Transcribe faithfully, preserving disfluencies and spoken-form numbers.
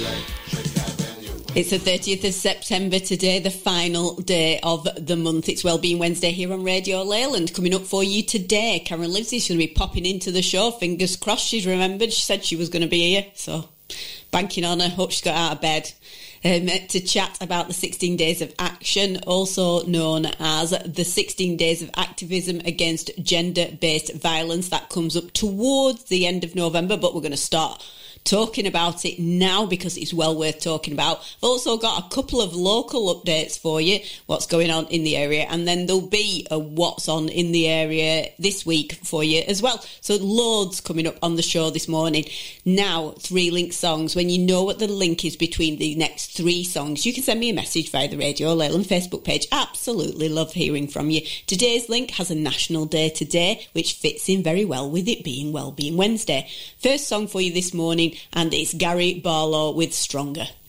It's the thirtieth of September today, the final day of the month. It's Wellbeing Wednesday here on Radio Leyland. Coming up for you today, Karen Livesey's going to be popping into the show. Fingers crossed she's remembered. She said she was going to be here, so banking on her. Hope she's got out of bed. Um, to chat about the sixteen Days of Action, also known as the sixteen Days of Activism Against Gender-Based Violence. That comes up towards the end of November, but we're going to start talking about it now because it's well worth talking about. I've also got a couple of local updates for you, what's going on in the area, and then there'll be a what's on in the area this week for you as well. So loads coming up on the show this morning. Now, three link songs. When you know what the link is between the next three songs, you can send me a message via the Radio Leyland Facebook page. Absolutely love hearing from you. Today's link has a national day today, which fits in very well with it being Wellbeing Wednesday. First song for you this morning, and it's Gary Barlow with Stronger.